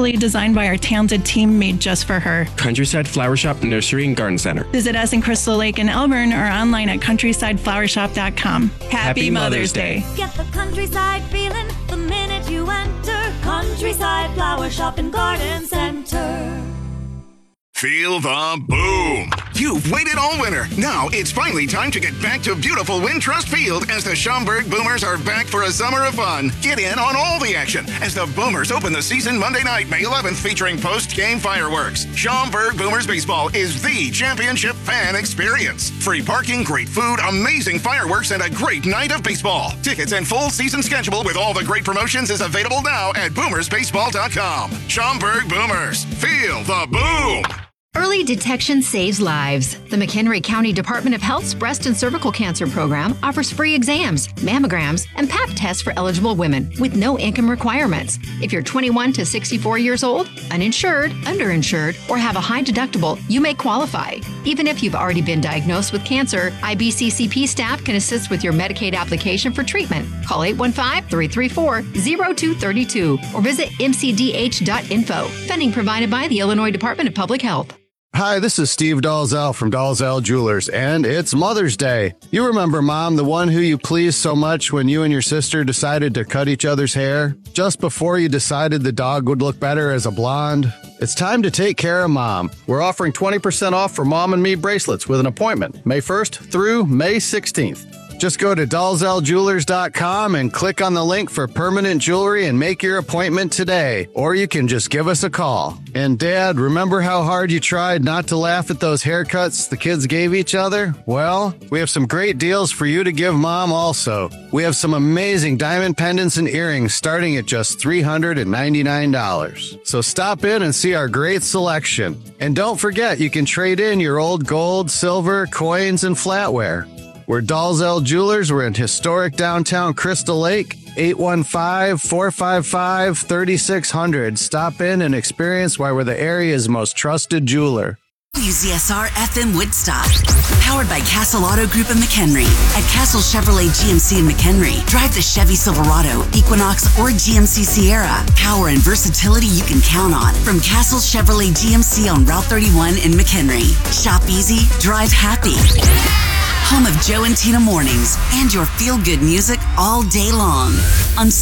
thoughtfully designed by our talented team made just for her. Countryside Flower Shop, Nursery and Garden Center. Visit us in Crystal Lake and Elburn or online at countrysideflowershop.com. Happy Mother's Day. Get the countryside feeling the minute you enter Countryside Flower Shop and Garden Center. Feel the boom. You've waited all winter. Now it's finally time to get back to beautiful Wintrust Field as the Schaumburg Boomers are back for a summer of fun. Get in on all the action as the Boomers open the season Monday night, May 11th, featuring post-game fireworks. Schaumburg Boomers baseball is the championship fan experience. Free parking, great food, amazing fireworks, and a great night of baseball. Tickets and full season schedule with all the great promotions is available now at boomersbaseball.com. Schaumburg Boomers. Feel the boom. Early detection saves lives. The McHenry County Department of Health's Breast and Cervical Cancer Program offers free exams, mammograms, and Pap tests for eligible women with no income requirements. If you're 21 to 64 years old, uninsured, underinsured, or have a high deductible, you may qualify. Even if you've already been diagnosed with cancer, IBCCP staff can assist with your Medicaid application for treatment. Call 815-334-0232 or visit mcdh.info. Funding provided by the Illinois Department of Public Health. Hi, this is Steve Dalzell from Dalzell Jewelers, and it's Mother's Day. You remember Mom, the one who you pleased so much when you and your sister decided to cut each other's hair? Just before you decided the dog would look better as a blonde? It's time to take care of Mom. We're offering 20% off for Mom and Me bracelets with an appointment, May 1st through May 16th. Just go to DalzellJewelers.com and click on the link for permanent jewelry and make your appointment today. Or you can just give us a call. And Dad, remember how hard you tried not to laugh at those haircuts the kids gave each other? Well, we have some great deals for you to give Mom also. We have some amazing diamond pendants and earrings starting at just $399. So stop in and see our great selection. And don't forget, you can trade in your old gold, silver, coins, and flatware. We're Dalzell Jewelers. We're in historic downtown Crystal Lake, 815-455-3600. Stop in and experience why we're the area's most trusted jeweler. WZSR FM Woodstock. Powered by Castle Auto Group in McHenry. At Castle Chevrolet GMC in McHenry, drive the Chevy Silverado, Equinox, or GMC Sierra. Power and versatility you can count on. From Castle Chevrolet GMC on Route 31 in McHenry. Shop easy, drive happy. Home of Joe and Tina Mornings and your feel-good music all day long on